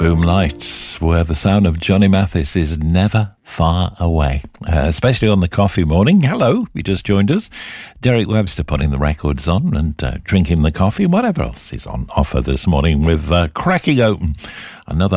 Moonlight, where the sound of Johnny Mathis is never far away, especially on the coffee morning. Hello, you just joined us. Derek Webster putting the records on and drinking the coffee, whatever else is on offer this morning with cracking open another